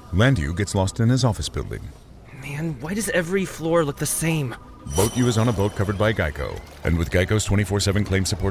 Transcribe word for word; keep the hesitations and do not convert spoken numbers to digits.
Landu gets lost in his office building. Man, why does every floor look the same? Boat U is on a boat covered by Geico. And with Geico's twenty-four seven claim support